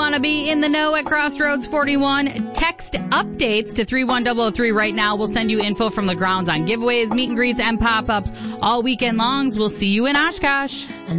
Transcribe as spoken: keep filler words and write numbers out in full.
want to be in the know at Crossroads forty-one, text updates to three one zero zero three right now. We'll send you info from the grounds on giveaways, meet and greets, and pop-ups all weekend longs. We'll see you in Oshkosh.